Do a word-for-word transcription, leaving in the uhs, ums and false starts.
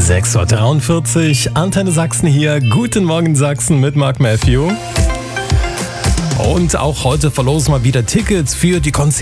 sechs Uhr dreiundvierzig, Antenne Sachsen hier. Guten Morgen Sachsen mit Mark Matthew. Und auch heute verlosen wir wieder Tickets für die Konzerte.